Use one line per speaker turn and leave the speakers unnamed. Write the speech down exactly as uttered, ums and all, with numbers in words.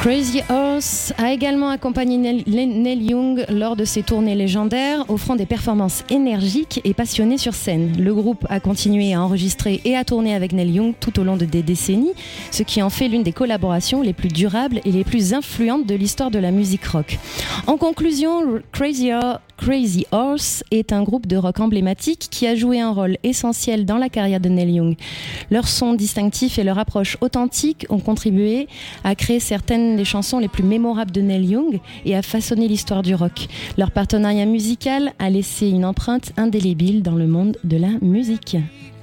Crazy Horse a également accompagné Neil, Neil Young lors de ses tournées légendaires, offrant des performances énergiques et passionnées sur scène. Le groupe a continué à enregistrer et à tourner avec Neil Young tout au long de des décennies, ce qui en fait l'une des collaborations les plus durables et les plus influentes de l'histoire de la musique rock. En conclusion, Crazy Horse Crazy Horse est un groupe de rock emblématique qui a joué un rôle essentiel dans la carrière de Neil Young. Leur son distinctif et leur approche authentique ont contribué à créer certaines des chansons les plus mémorables de Neil Young et à façonner l'histoire du rock. Leur partenariat musical a laissé une empreinte indélébile dans le monde de la musique.